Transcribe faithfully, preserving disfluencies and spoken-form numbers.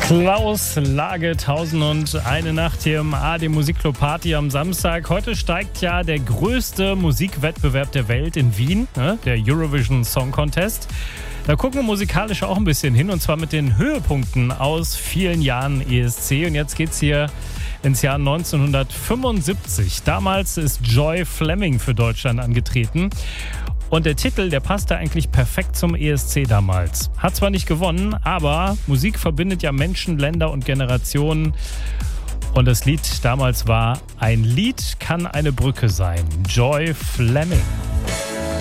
Klaus Lage, tausend und eine Nacht hier im A R D Musikclub Party am Samstag. Heute steigt ja der größte Musikwettbewerb der Welt in Wien, ne? Der Eurovision Song Contest. Da gucken wir musikalisch auch ein bisschen hin, und zwar mit den Höhepunkten aus vielen Jahren E S C. Und jetzt geht's hier ins Jahr neunzehnhundertfünfundsiebzig. Damals ist Joy Fleming für Deutschland angetreten. Und der Titel, der passte eigentlich perfekt zum E S C damals. Hat zwar nicht gewonnen, aber Musik verbindet ja Menschen, Länder und Generationen. Und das Lied damals war: Ein Lied kann eine Brücke sein. Joy Fleming.